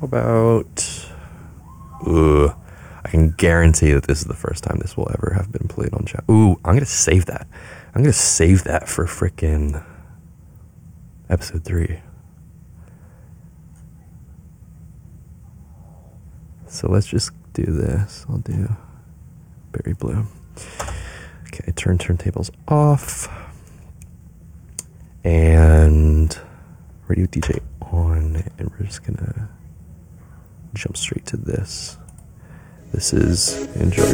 about... I can guarantee that this is the first time this will ever have been played on chat. Ooh, I'm going to save that. I'm going to save that for frickin' episode 3. So let's just do this. I'll do berry blue. Okay, turn turntables off. And radio DJ on. And we're just going to jump straight to this. This is Enjoy